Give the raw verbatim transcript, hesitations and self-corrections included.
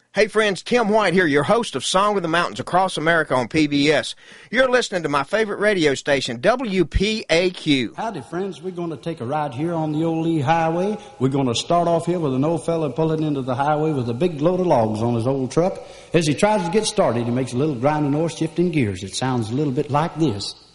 Hey friends, Tim White here, your host of Song of the Mountains Across America on P B S. You're listening to my favorite radio station, W P A Q. Howdy friends, we're going to take a ride here on the old Lee Highway. We're going to start off here with an old fella pulling into the highway with a big load of logs on his old truck. As he tries to get started, he makes a little grinding or shifting gears. It sounds a little bit like this.